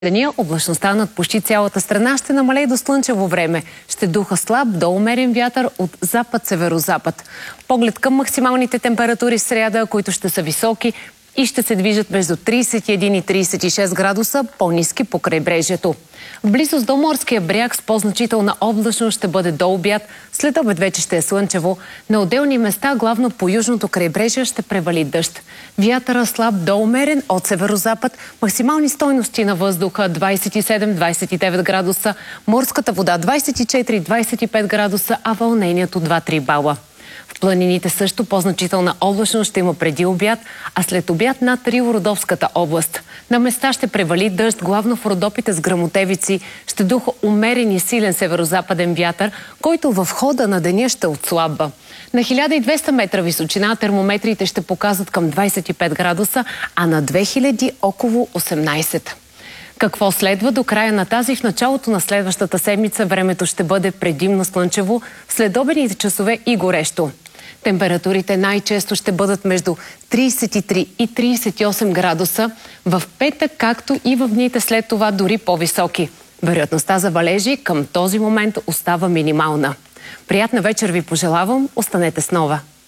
деня облачността над почти цялата страна ще намалее до слънчево време. Ще духа слаб до умерен вятър от запад-северозапад. Поглед към максималните температури в сряда, които ще са високи и ще се движат между 31 и 36 градуса, по-ниски по крайбрежието. В близост до морския бряг с по-значителна облачност ще бъде до обяд. След обед вече ще е слънчево. На отделни места, главно по южното крайбрежие, ще превали дъжд. Вятъра слаб до умерен от северозапад. Максимални стойности на въздуха 27-29 градуса. Морската вода 24-25 градуса, а вълнението 2-3 бала. В планините също по-значителна облачност ще има преди обяд, а след обяд над Рило-Родопската област. На места ще превали дъжд, главно в Родопите с гръмотевици. Ще духа умерен и силен северозападен вятър, който в хода на деня ще отслабва. На 1200 метра височина термометрите ще показват към 25 градуса, а на 2000 около 18. Какво следва до края на тази? В началото на следващата седмица времето ще бъде предимно слънчево, в следобедните часове и горещо. Температурите най-често ще бъдат между 33 и 38 градуса. В петък, както и в дните след това, дори по-високи. Вероятността за валежи към този момент остава минимална. Приятна вечер ви пожелавам. Останете с Нова.